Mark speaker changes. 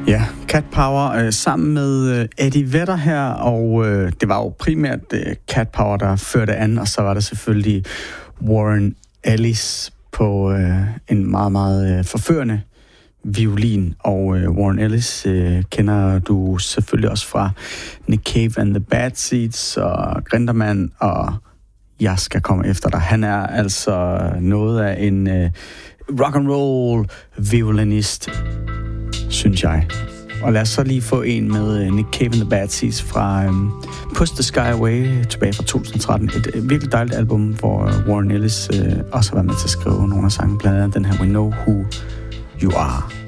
Speaker 1: Ja, Cat Power sammen med Eddie Vedder her, og det var jo primært Cat Power, der førte an, og så var der selvfølgelig Warren Ellis på en meget, meget forførende violin, og Warren Ellis kender du selvfølgelig også fra Nick Cave and the Bad Seeds og Grinderman, og jeg skal komme efter dig. Han er altså noget af en rock and roll violinist, synes jeg. Og lad os så lige få en med Nick Cave and the Bad Seeds fra Push the Sky Away tilbage fra 2013. Et virkelig dejligt album, hvor Warren Ellis også har været med til at skrive nogle af sangen, blandt andet den her We Know Who You Are.